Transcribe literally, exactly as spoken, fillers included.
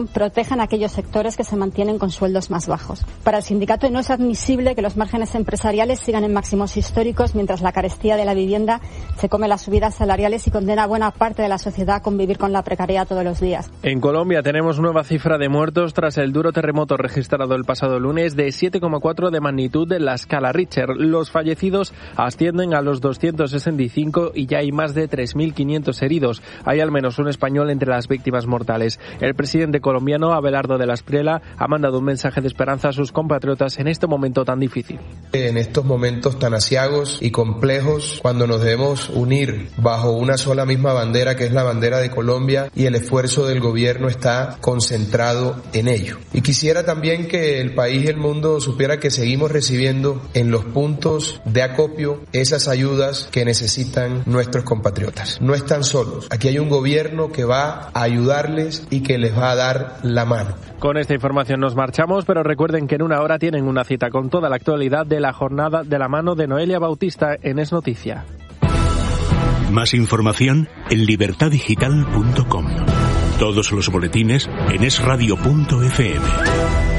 protejan a aquellos sectores que se mantienen con sueldos más bajos. Para el sindicato no es admisible que los márgenes empresariales sigan en máximos históricos mientras la carestía de la vivienda se come las subidas salariales y condena a buena parte de la sociedad a convivir con la precariedad todos los días. En Colombia tenemos nueva cifra de muertos tras el duro terremoto registrado el pasado lunes de siete coma cuatro de magnitud de la escala Richter. Los fallecidos ascienden a los doscientos sesenta y cinco y ya hay más de tres mil quinientos heridos. Hay al menos un español entre las víctimas mortales. El presidente colombiano Abelardo de la Espriella ha mandado un mensaje de esperanza a sus compatriotas en este momento tan difícil. En estos momentos tan aciagos y complejos, cuando nos debemos unir bajo una sola misma bandera, que es la bandera de Colombia, y el esfuerzo del gobierno está concentrado en ello. Y quisiera también que el país y el mundo supiera que seguimos recibiendo en los puntos de acopio esas ayudas que necesitan nuestros compatriotas. No están solos. Aquí hay un gobierno que va a ayudarles y que les va a dar la mano. Con esta información nos marchamos, pero recuerden que en una hora tienen una cita con toda la actualidad de la jornada de la mano de Noelia Bautista en Es Noticia. Más información en libertad digital punto com. Todos los boletines en es radio punto efe eme.